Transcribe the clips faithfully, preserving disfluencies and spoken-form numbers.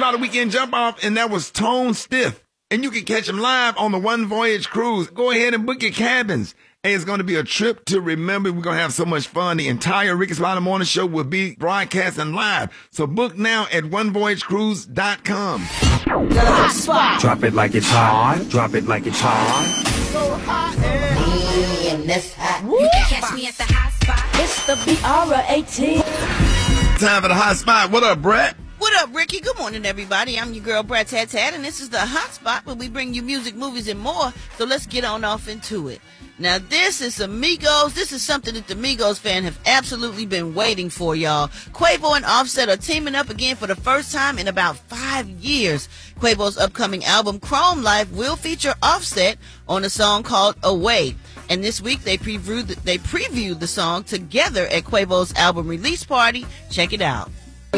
about a weekend jump off, and that was Tone Stiff. And you can catch them live on the One Voyage Cruise. Go ahead and book your cabins. Hey, it's going to be a trip to remember. We're going to have so much fun. The entire Ricky Smiley Morning Show will be broadcasting live. So book now at one voyage cruise dot com. Hot spot. Drop it like it's hot. Drop it like it's hot. So hot and in this hot. You can catch me at the hot spot. It's the B R A T. Time for the hot spot. What up, Brett? What up, Ricky? Good morning, everybody. I'm your girl, Brett Tat Tat, and this is the Hot Spot where we bring you music, movies, and more. So let's get on off into it. Now, this is some Migos. This is something that the Migos fan have absolutely been waiting for, y'all. Quavo and Offset are teaming up again for the first time in about five years. Quavo's upcoming album, Chrome Life, will feature Offset on a song called Away. And this week, they previewed the, they previewed the song together at Quavo's album release party. Check it out.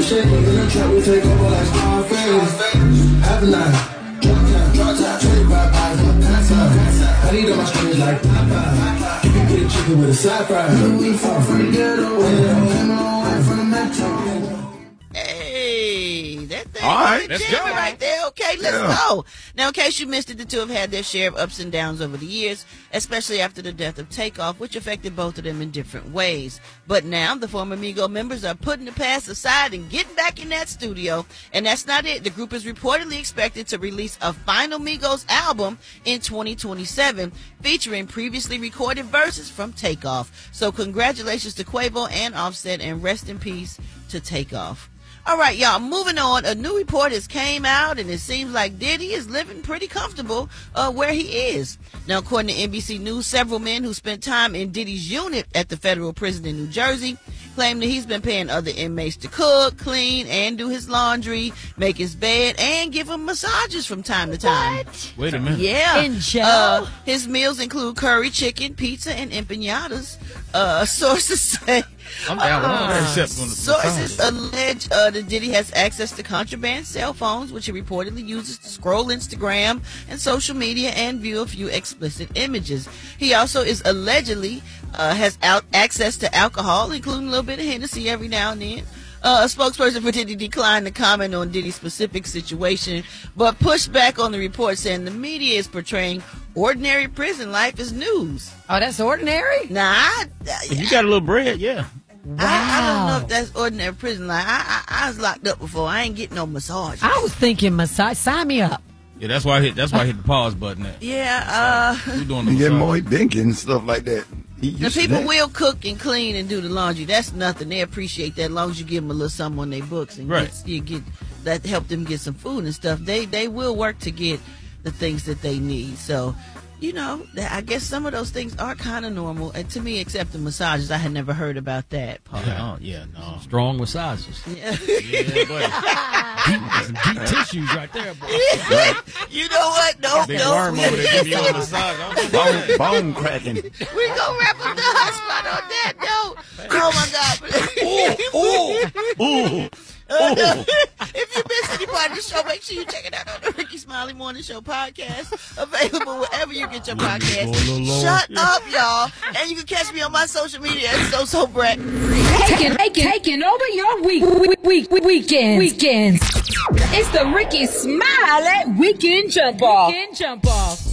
I need all my strings like Popeye. You can get a chicken with a side fry. We far from the ghetto, and I'm from the metro. Hey, that thing all right, let's go. right there. Okay, let's yeah. go. Now, in case you missed it, the two have had their share of ups and downs over the years, especially after the death of Takeoff, which affected both of them in different ways. But now, the former Migo members are putting the past aside and getting back in that studio. And that's not it. The group is reportedly expected to release a final Migos album in twenty twenty-seven, featuring previously recorded verses from Takeoff. So congratulations to Quavo and Offset, and rest in peace to Takeoff. All right, y'all, moving on. A new report has came out, and it seems like Diddy is living pretty comfortable uh, where he is. Now, according to N B C News, several men who spent time in Diddy's unit at the federal prison in New Jersey claim that he's been paying other inmates to cook, clean, and do his laundry, make his bed, and give him massages from time to time. What? Wait a minute. Yeah. In jail? Uh, his meals include curry chicken, pizza, and empanadas. Uh, sources say... I'm down with all that except when the Sources allege uh, that Diddy has access to contraband cell phones, which he reportedly uses to scroll Instagram and social media and view a few explicit images. He also is allegedly uh, has out access to alcohol, including a little bit of Hennessy every now and then. Uh, a spokesperson for Diddy declined to comment on Diddy's specific situation, but pushed back on the report, saying the media is portraying ordinary prison life as news. Oh, that's ordinary? Nah, I, If you got a little bread, yeah. Wow. I, I don't know if that's ordinary prison life. I, I, I was locked up before. I ain't getting no massage. I was thinking massage. Sign me up. Yeah, that's why I hit. That's why I hit the pause button. At. Yeah, uh, We doing the You get massage. Moy Dinkins, stuff like that. He the used to people that. will cook and clean and do the laundry. That's nothing. They appreciate that as long as you give them a little something on their books and Right. get, you get that help them get some food and stuff. They they will work to get the things that they need. So, you know, I guess some of those things are kind of normal. And to me, except the massages, I had never heard about that part. Yeah, oh, yeah, no. Strong massages. Yeah. Yeah, buddy. Deep, some deep tissues right there, boy. You know what? No, Big no. worm over there giving you a massage. I'm Bone, bone cracking. We gonna wrap up the hot spot on that note. Oh my God! Ooh, ooh. Uh, if you missed any part of the show, make sure you check it out on the Ricky Smiley Morning Show podcast, available wherever you get your podcast. Shut up, y'all! And you can catch me on my social media at So So Brett. Taking, taking, taking over your week, week, week, week weekends. Weekends. It's the Ricky Smiley Weekend Jump Off. Weekend Jump Off.